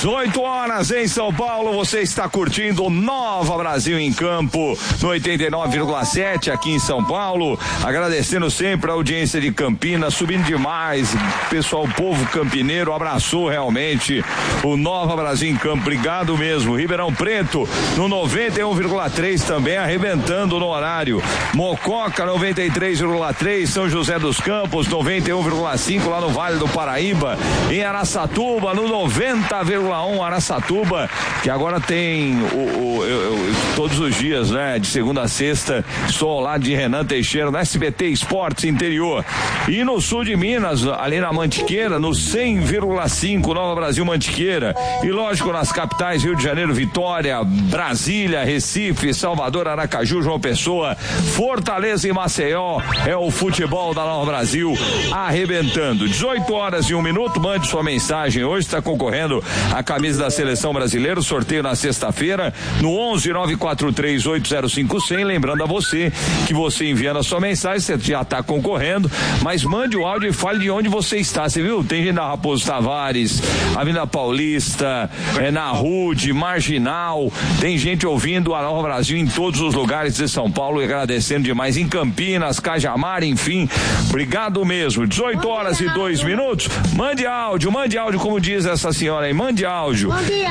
18 horas em São Paulo, você está curtindo Nova Brasil em Campo, no 89,7 aqui em São Paulo, agradecendo sempre a audiência de Campinas, subindo demais, pessoal, o povo campineiro abraçou realmente o Nova Brasil em Campo, obrigado mesmo. Ribeirão Preto, no 91,3 também arrebentando no horário, Mococa 93,3, São José dos Campos 91,5 lá no Vale do Paraíba, em Araçatuba no 90,1 Araçatuba, que agora tem todos os dias, né, de segunda a sexta, estou ao lado de Renan Teixeira no SBT Esportes Interior, e no sul de Minas, ali na Mantiqueira, no 100,5 Nova Brasil Mantiqueira, e lógico nas capitais Rio de Janeiro, Vitória, Brasília, Recife, Salvador, Aracaju, João Pessoa, Fortaleza e Maceió, é o futebol da Nova Brasil arrebentando. 18 horas e 1 minuto, mande sua mensagem, hoje está concorrendo a camisa da Seleção Brasileira, sorteio na sexta-feira, no 11-943-805-100, lembrando a você que você enviando a sua mensagem, você já está concorrendo, mas mande o áudio e fale de onde você está, você viu? Tem gente na Raposo Tavares, Avenida Paulista, na Rude, Marginal, tem gente ouvindo a Nova Brasil em todos os lugares de São Paulo e agradecendo demais, em Campinas, Cajamar, enfim, obrigado mesmo. 18 horas e 2 minutos, mande áudio, como diz essa senhora aí, mande áudio.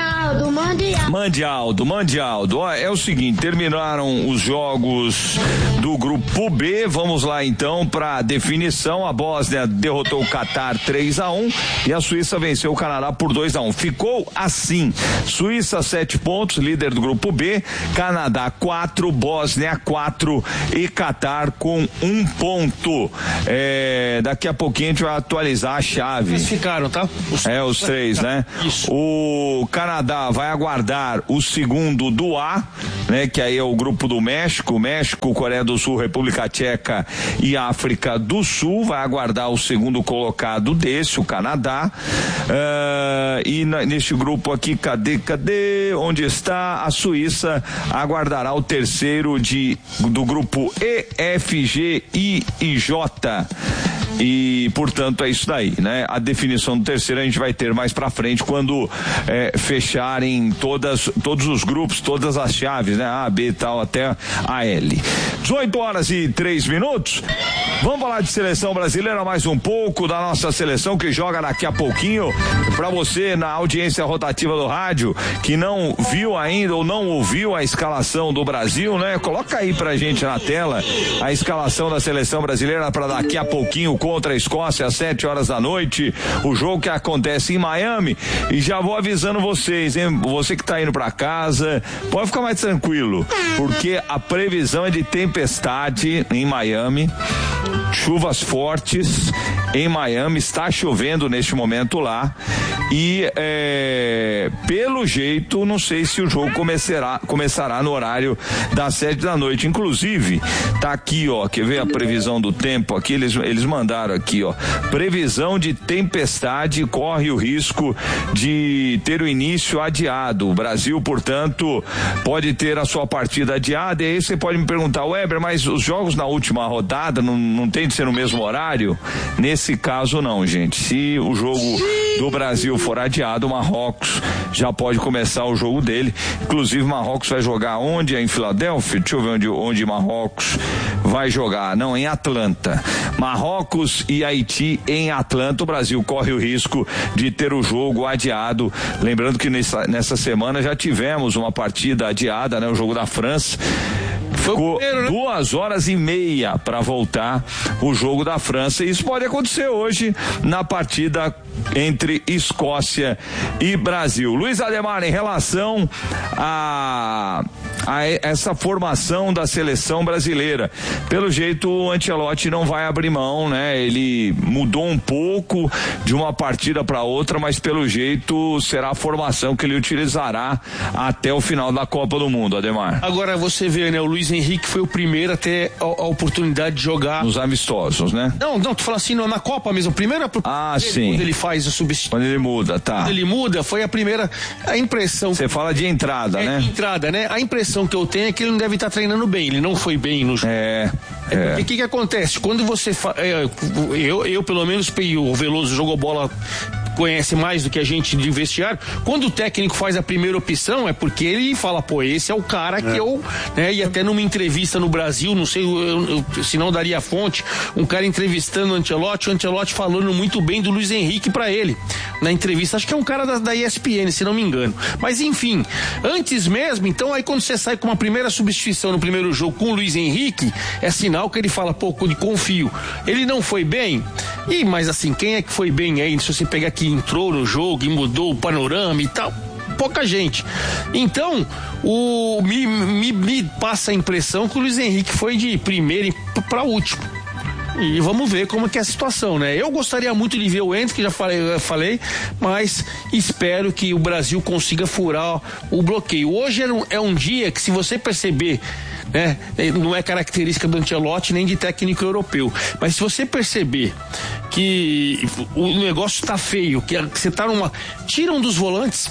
Mande áudio. Ó, é o seguinte, terminaram os jogos do grupo B, vamos lá então para definição. A Bósnia derrotou o Catar 3-1 e a Suíça venceu o Canadá por 2-1. Ficou assim: Suíça 7 pontos, líder do grupo B, Canadá 4, Bósnia 4 e Catar com 1 ponto. Daqui a pouquinho a gente vai atualizar a chave. Eles ficaram, tá? Os 3, né? Isso. O Canadá vai aguardar o segundo do A, né? Que aí é o grupo do México, Coreia do Sul, República Tcheca e África do Sul, vai aguardar o segundo colocado desse, o Canadá. E neste grupo aqui, cadê? Onde está? A Suíça aguardará o terceiro do grupo E, F, G, I e J. E, portanto, é isso daí, né? A definição do terceiro a gente vai ter mais pra frente quando fecharem todos os grupos, todas as chaves, né? A, B e tal, até a L. 18 horas e 3 minutos. Vamos falar de seleção brasileira mais um pouco, da nossa seleção que joga daqui a pouquinho. Pra você na audiência rotativa do rádio, que não viu ainda ou não ouviu a escalação do Brasil, né? Coloca aí pra gente na tela a escalação da seleção brasileira pra daqui a pouquinho contra a Escócia às 7 horas da noite, o jogo que acontece em Miami. E já vou avisando vocês, hein? Você que tá indo pra casa, pode ficar mais tranquilo, porque a previsão é de tempestade em Miami, chuvas fortes em Miami, está chovendo neste momento lá e pelo jeito não sei se o jogo começará no horário das 7 da noite, inclusive tá aqui, ó, quer ver a previsão do tempo aqui, eles mandaram aqui, ó, previsão de tempestade, corre o risco de ter o início adiado, o Brasil, portanto, pode ter a sua partida adiada. E aí você pode me perguntar, Weber, mas os jogos na última rodada não tem de ser no mesmo horário? Nesse caso não, gente, se o jogo do Brasil for adiado, o Marrocos já pode começar o jogo dele, inclusive Marrocos vai jogar onde? Em Filadélfia? Deixa eu ver onde Marrocos vai jogar, não, em Atlanta. Marrocos e Haiti em Atlanta, o Brasil corre o risco de ter o jogo adiado, lembrando que nessa semana já tivemos uma partida adiada, né, o jogo da França, ficou 2 horas e meia para voltar o jogo da França, e isso pode acontecer hoje na partida entre Escócia e Brasil. Luiz Ademar, em relação a essa formação da seleção brasileira, pelo jeito o Ancelotti não vai abrir mão, né? Ele mudou um pouco de uma partida para outra, mas pelo jeito será a formação que ele utilizará até o final da Copa do Mundo, Ademar. Agora você vê, né? O Luiz Henrique foi o primeiro a ter a oportunidade de jogar nos amistosos, né? Não, tu fala assim, na Copa mesmo, a primeira sim. Quando ele faz a substituição. Quando ele muda, tá. Quando ele muda, foi a primeira, a impressão. Você fala de entrada, né? De entrada, né? A impressão que eu tenho é que ele não deve estar treinando bem, ele não foi bem no jogo. Porque o que acontece? Quando você eu pelo menos, o Veloso jogou bola conhece mais do que a gente de vestiário. Quando o técnico faz a primeira opção, é porque ele fala, pô, esse é o cara que eu, né, e até numa entrevista no Brasil, não sei, se não daria a fonte, um cara entrevistando o Ancelotti falando muito bem do Luiz Henrique pra ele, na entrevista, acho que é um cara da ESPN, se não me engano, mas enfim, antes mesmo, então aí quando você sai com uma primeira substituição no primeiro jogo com o Luiz Henrique, é sinal que ele fala, pô, confio, ele não foi bem, mas assim, quem é que foi bem aí, se você pegar que entrou no jogo e mudou o panorama e tal, pouca gente. Então, me passa a impressão que o Luiz Henrique foi de primeiro para último. E vamos ver como é que é a situação, né? Eu gostaria muito de ver o Hendrick, que já falei, mas espero que o Brasil consiga furar o bloqueio. Hoje é um dia que, se você perceber, né, não é característica do Ancelotti nem de técnico europeu, mas se você perceber que o negócio tá feio, que você tá tira um dos volantes,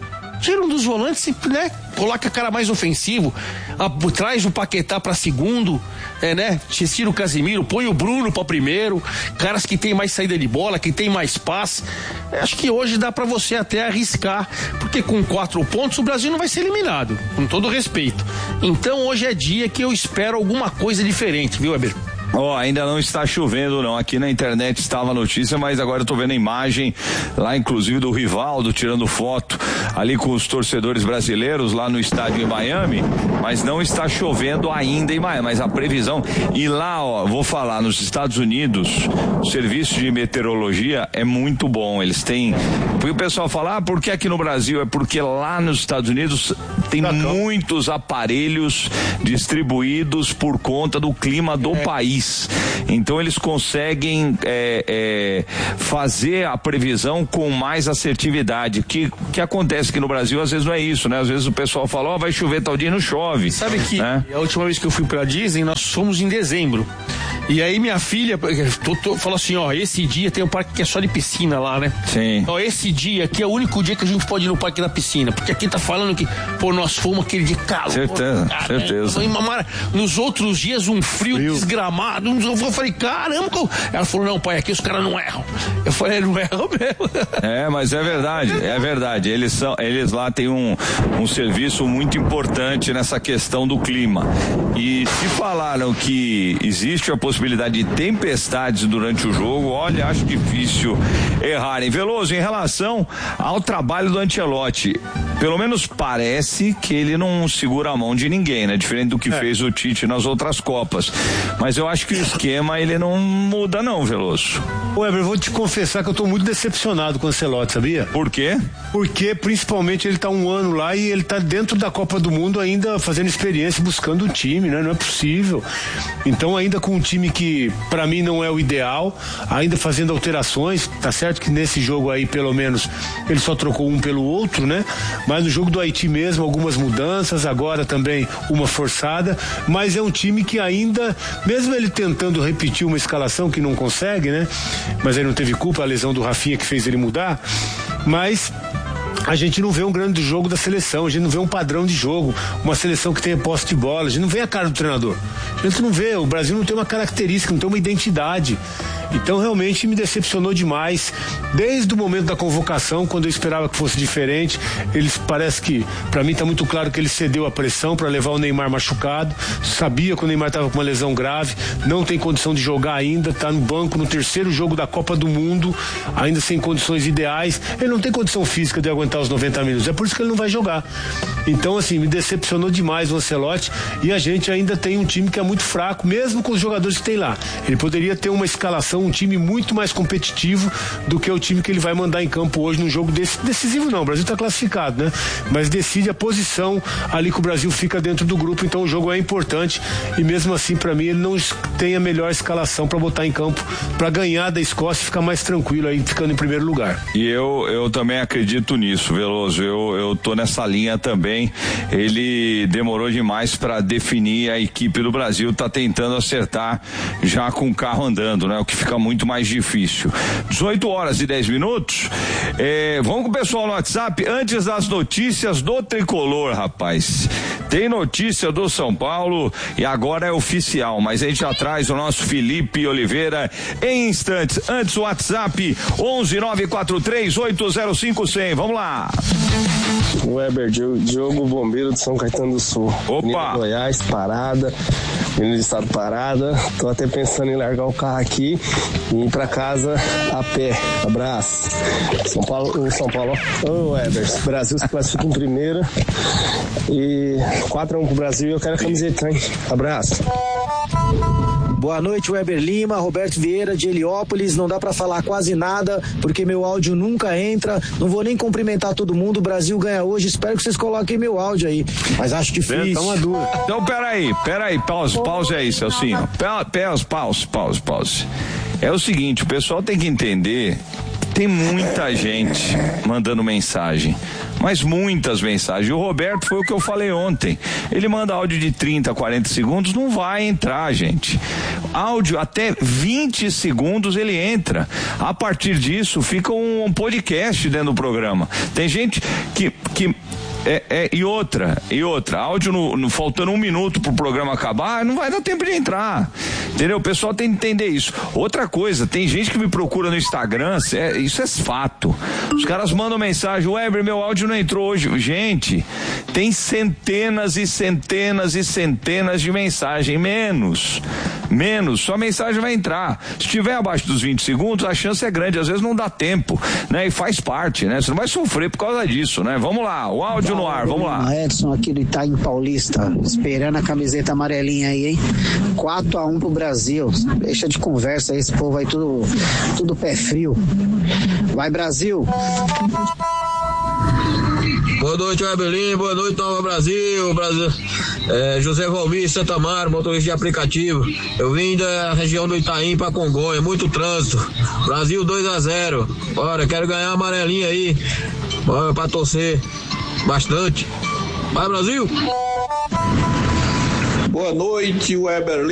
né? Coloca a cara mais ofensivo, traz o Paquetá pra segundo, né? Tira o Casemiro, põe o Bruno pra primeiro, caras que tem mais saída de bola, que tem mais passe. Acho que hoje dá pra você até arriscar, porque com 4 pontos o Brasil não vai ser eliminado, com todo respeito. Então hoje é dia que eu espero alguma coisa diferente, viu, Weber? Ainda não está chovendo não, aqui na internet estava a notícia, mas agora eu tô vendo a imagem lá, inclusive do Rivaldo tirando foto ali com os torcedores brasileiros lá no estádio em Miami, mas não está chovendo ainda em Miami, mas a previsão, e lá, vou falar, nos Estados Unidos, o serviço de meteorologia é muito bom, eles têm, porque o pessoal fala, por que aqui no Brasil? É porque lá nos Estados Unidos tem muitos aparelhos distribuídos por conta do clima do país. Então eles conseguem fazer a previsão com mais assertividade. Que acontece aqui no Brasil, às vezes não é isso, né? Às vezes o pessoal fala, vai chover tal dia e não chove. Sabe que a última vez que eu fui pra Disney, nós fomos em dezembro. E aí minha filha falou assim, esse dia tem um parque que é só de piscina lá, né? Sim. Esse dia aqui é o único dia que a gente pode ir no parque da piscina, porque aqui tá falando que, nós fomos aquele dia calor. Certeza. Nos outros dias um frio desgramado. Eu falei, caramba. Ela falou, não, pai, aqui os caras não erram. Eu falei, não erram mesmo. Mas é verdade. Eles lá têm um serviço muito importante nessa questão do clima. E se falaram que existe a possibilidade de tempestades durante o jogo, olha, acho difícil errarem. Veloso, em relação ao trabalho do Ancelotti, pelo menos parece que ele não segura a mão de ninguém, né? Diferente do que fez o Tite nas outras Copas. Mas eu acho que o esquema, ele não muda não, Veloso. Weber, eu vou te confessar que eu tô muito decepcionado com o Ancelotti, sabia? Por quê? Porque, principalmente, ele tá um ano lá e ele tá dentro da Copa do Mundo ainda fazendo experiência, buscando o time, né? Não é possível. Então, ainda com um time que, pra mim, não é o ideal, ainda fazendo alterações, tá certo que nesse jogo aí, pelo menos, ele só trocou um pelo outro, né? Mas no jogo do Haiti mesmo, algumas mudanças, agora também uma forçada, mas é um time que ainda, mesmo ele tentando repetir uma escalação que não consegue, né? Mas aí não teve culpa, a lesão do Rafinha que fez ele mudar, mas a gente não vê um grande jogo da seleção, a gente não vê um padrão de jogo, uma seleção que tenha posse de bola, a gente não vê a cara do treinador, a gente não vê, o Brasil não tem uma característica, não tem uma identidade. Então realmente me decepcionou demais, desde o momento da convocação, quando eu esperava que fosse diferente. Eles, parece que, pra mim tá muito claro que ele cedeu a pressão para levar o Neymar machucado, sabia que o Neymar tava com uma lesão grave, não tem condição de jogar ainda, tá no banco no terceiro jogo da Copa do Mundo, ainda sem condições ideais, ele não tem condição física de aguentar os 90 minutos, é por isso que ele não vai jogar. Então assim, me decepcionou demais o Ancelotti, e a gente ainda tem um time que é muito fraco, mesmo com os jogadores que tem lá. Ele poderia ter uma escalação, um time muito mais competitivo do que o time que ele vai mandar em campo hoje num jogo decisivo. Não, o Brasil está classificado, né? Mas decide a posição ali que o Brasil fica dentro do grupo, então o jogo é importante, e mesmo assim, para mim, ele não tem a melhor escalação para botar em campo, para ganhar da Escócia e ficar mais tranquilo aí, ficando em primeiro lugar. E eu também acredito nisso, Veloso, eu tô nessa linha também. Ele demorou demais para definir a equipe do Brasil, tá tentando acertar já com o carro andando, né? O que fica fica muito mais difícil. 18h10. Vamos com o pessoal no WhatsApp, antes das notícias do Tricolor, rapaz. Tem notícia do São Paulo e agora é oficial, mas a gente já traz o nosso Felipe Oliveira em instantes. Antes o WhatsApp 11943805100. Vamos lá. Weber, Diogo Bombeiro de São Caetano do Sul. Opa! Goiás, parada. Menino do estado parada. Tô até pensando em largar o carro aqui e ir pra casa a pé. Abraço. São Paulo. Ô, Weber, Brasil se classifica em primeira. E 4-1 pro Brasil e eu quero a camiseta, hein? Abraço. Boa noite, Weber Lima, Roberto Vieira de Heliópolis. Não dá pra falar quase nada, porque meu áudio nunca entra. Não vou nem cumprimentar todo mundo. O Brasil ganha hoje. Espero que vocês coloquem meu áudio aí. Mas acho difícil. Então, peraí. Pause aí, Celcinho. Pause. É o seguinte, o pessoal tem que entender. Tem muita gente mandando mensagem, mas muitas mensagens. O Roberto foi o que eu falei ontem. Ele manda áudio de 30, 40 segundos, não vai entrar, gente. Áudio até 20 segundos ele entra. A partir disso, fica um podcast dentro do programa. Tem gente que e outra, áudio faltando 1 minuto pro programa acabar, não vai dar tempo de entrar, entendeu? O pessoal tem que entender isso. Outra coisa, tem gente que me procura no Instagram, isso é fato, os caras mandam mensagem, Weber, meu áudio não entrou hoje. Gente, tem centenas e centenas e centenas de mensagens, menos, sua mensagem vai entrar. Se estiver abaixo dos 20 segundos, a chance é grande, às vezes não dá tempo, né? E faz parte, né? Você não vai sofrer por causa disso, né? Vamos lá, o áudio no ar, vamos lá. Edson aqui do Itaim Paulista, esperando a camiseta amarelinha aí, hein? 4-1 pro Brasil. Deixa de conversa aí, esse povo aí tudo pé frio. Vai, Brasil! Boa noite, Webelinho. Boa noite, Nova Brasil. José Valmir, Santa Mara, motorista de aplicativo. Eu vim da região do Itaim para Congonha, muito trânsito. Brasil 2-0. Bora, quero ganhar a amarelinha aí. Bora pra torcer bastante. Vai, Brasil! Boa noite, Weber